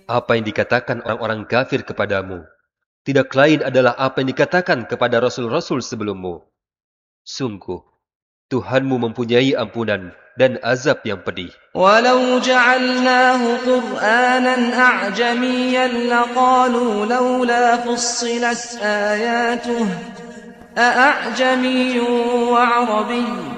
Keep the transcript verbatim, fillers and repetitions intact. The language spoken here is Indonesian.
Apa yang dikatakan orang-orang kafir kepadamu tidak lain adalah apa yang dikatakan kepada rasul-rasul sebelummu. Sungguh, Tuhanmu mempunyai ampunan dan azab yang pedih. وَلَوْ جَعَلْنَاهُ قُرْآنًا أَعْجَمِيًّا لَقَالُوا لَوْلَا فُصِّلَتْ آيَاتُهُ أَأَعْجَمِيٌّ وَعَرَبِيٌّ